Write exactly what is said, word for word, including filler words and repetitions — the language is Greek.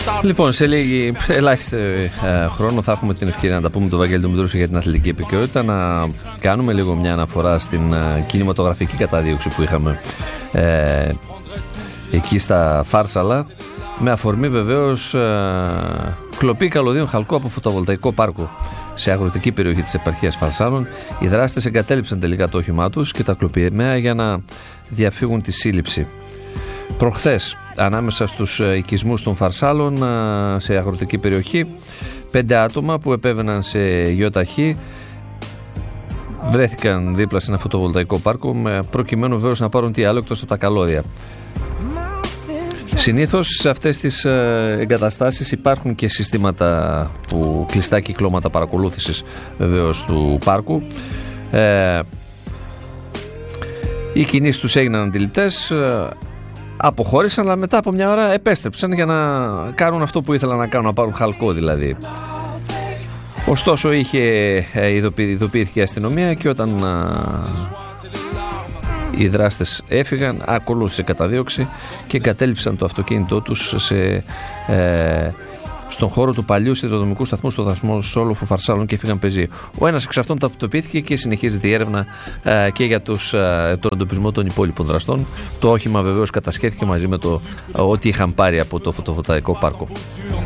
Λοιπόν, σε λίγη ελάχιστη ε, χρόνο θα έχουμε την ευκαιρία να τα πούμε το Βαγγέλη του Μητρούση για την αθλητική επικαιρότητα, να κάνουμε λίγο μια αναφορά στην ε, κινηματογραφική καταδίωξη που είχαμε ε, εκεί στα Φάρσαλα, με αφορμή βεβαίως ε, κλοπή καλωδίων χαλκού από φωτοβολταϊκό πάρκο σε αγροτική περιοχή της επαρχίας Φαρσάλων. Οι δράστες εγκατέλειψαν τελικά το όχημά τους και τα κλοπιεμαία για να διαφύγουν τη σύλληψη. Προχθές, ανάμεσα στους οικισμούς των Φαρσάλων, σε αγροτική περιοχή, πέντε άτομα που επέβαιναν σε γιοταχή βρέθηκαν δίπλα σε ένα φωτοβολταϊκό πάρκο, προκειμένου βεβαίως να πάρουν τι άλλο εκτός από τα καλώδια. Συνήθως σε αυτές τις εγκαταστάσεις υπάρχουν και συστήματα που κλειστά κυκλώματα παρακολούθησης βεβαίως του πάρκου. Ε, οι κινήσεις τους έγιναν αντιληπτές, αποχώρησαν, αλλά μετά από μια ώρα επέστρεψαν για να κάνουν αυτό που ήθελαν να κάνουν, να πάρουν χαλκό δηλαδή. Ωστόσο είχε ειδοποιήθηκε η αστυνομία και όταν α, οι δράστες έφυγαν, ακολούθησε καταδίωξη και εγκατέλειψαν το αυτοκίνητό τους σε, ε, στον χώρο του παλιού σιδηροδρομικού σταθμού, στο δασμό Σόλοφου Φαρσάλων, και έφυγαν πεζοί. Ο ένας εξ αυτών ταυτοποιήθηκε και συνεχίζεται η έρευνα ε, και για τους, ε, τον εντοπισμό των υπόλοιπων δραστών. Το όχημα βεβαίως κατασχέθηκε μαζί με το ε, ό,τι είχαν πάρει από το φωτοβολταϊκό πάρκο.